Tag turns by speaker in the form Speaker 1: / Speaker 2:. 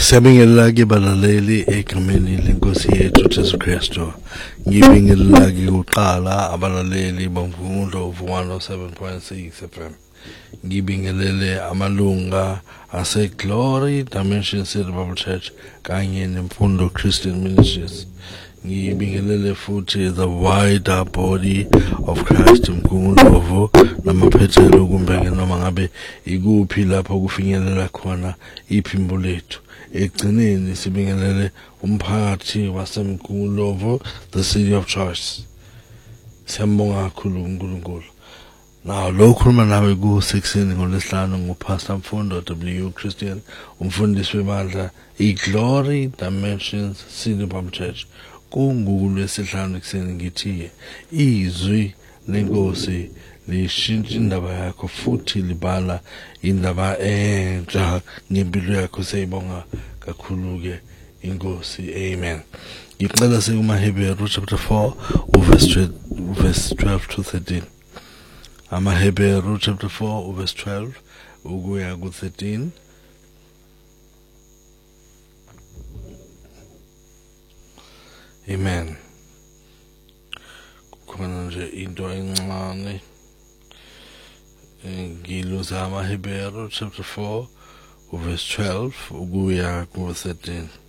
Speaker 1: Siyabingelela ke balaleli egameni lenkosi yethu Jesu Kristu. Ngibingelela ke uqala abalaleli bomfundo 107.6 FM. Ngibingelele amalunga ase Glory Dimension City Bible Church kanye nemfundo Christian Ministries. Ngibingelele futhi the wider body of Christ mkhuluvo namaphethelo kumbeke noma ngabe ikuphi lapho kufinyelela khona iphimbo lethu. Ekugcineni sibingelele umphakathi wasemkhuluvo, the city of choice. Siyambonga kakhulu uNkulunkulu. Now lo khuluma nawe ku 16 ngolesihlanu ngupastor Mfundo W Christian, umfundisi webandla iGlory Dimensions City Bible Church. Kungulwesihlanu ekseni ngithi izwi lenkosi lishintsha indaba yakho futhi libala indaba entsha ngempilo yakho. Siyibonga kakhulu ke inkosi. Amen. Ngicela sekumaHebheru chapter 4 verse 12 to 13. AmaHebheru chapter 4 verse 12 ukuya ku 13. Amen. Kukhona nje into encane ngiluza AmaHebheru chapter 4 verse 12 ukuya ku 13.